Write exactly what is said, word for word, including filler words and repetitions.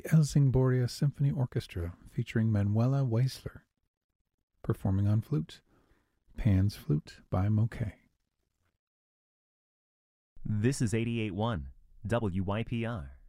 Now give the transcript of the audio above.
Elsingboria Symphony Orchestra featuring Manuela Weisler performing on flute. Pan's Flute by Moquet. This is eighty-eight point one W Y P R.